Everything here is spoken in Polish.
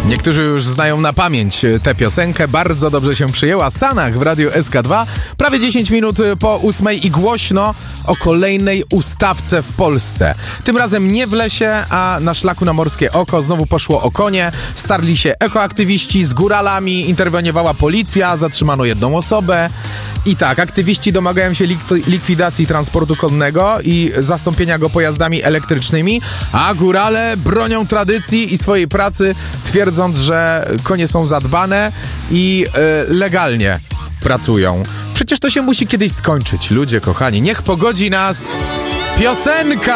Niektórzy już znają na pamięć tę piosenkę, bardzo dobrze się przyjęła. Sanach w Radiu SK2, prawie 10 minut po 8 i głośno o kolejnej ustawce w Polsce. Tym razem nie w lesie, a na szlaku na Morskie Oko znowu poszło o konie. Starli się ekoaktywiści z góralami, interweniowała policja, zatrzymano jedną osobę. I tak, aktywiści domagają się likwidacji transportu konnego i zastąpienia go pojazdami elektrycznymi, a górale bronią tradycji i swojej pracy, twierdząc, że konie są zadbane i legalnie pracują. Przecież to się musi kiedyś skończyć, ludzie kochani. Niech pogodzi nas piosenka!